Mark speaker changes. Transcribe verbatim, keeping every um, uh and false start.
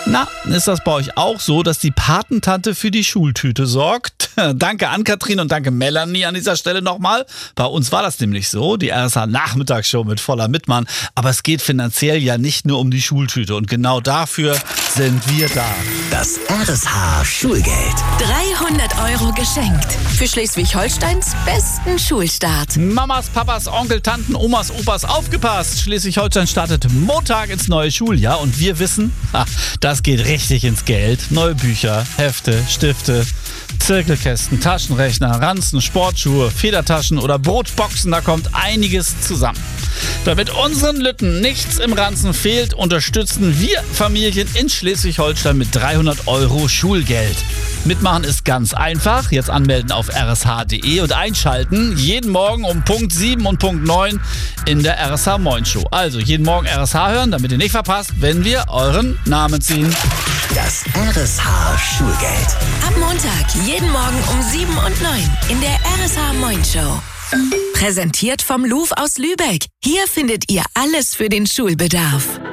Speaker 1: Na, ist das bei euch auch so, dass die Patentante für die Schultüte sorgt? Danke Ann-Kathrin und danke Melanie an dieser Stelle nochmal. Bei uns war das nämlich so, die R S H-Nachmittagsshow mit voller Mitmann. Aber es geht finanziell ja nicht nur um die Schultüte und genau dafür sind wir da.
Speaker 2: Das R S H-Schulgeld.
Speaker 3: dreihundert Euro geschenkt für Schleswig-Holsteins besten Schulstart.
Speaker 1: Mamas, Papas, Onkel, Tanten, Omas, Opas, aufgepasst! Schleswig-Holstein startet Montag ins neue Schuljahr und wir wissen, ha, das geht richtig ins Geld. Neue Bücher, Hefte, Stifte, Zirkelkästen, Taschenrechner, Ranzen, Sportschuhe, Federtaschen oder Brotboxen, da kommt einiges zusammen. Damit unseren Lütten nichts im Ranzen fehlt, unterstützen wir Familien in Schleswig-Holstein mit dreihundert Euro Schulgeld. Mitmachen ist ganz einfach. Jetzt anmelden auf r s h punkt d e und einschalten. Jeden Morgen um Punkt sieben und Punkt neun in der R S H Moin Show. Also jeden Morgen R S H hören, damit ihr nicht verpasst, wenn wir euren Namen ziehen.
Speaker 2: Das R S H-Schulgeld.
Speaker 3: Ab Montag, jeden Morgen um sieben und neun in der R S H Moin Show. Präsentiert vom L U W aus Lübeck. Hier findet ihr alles für den Schulbedarf.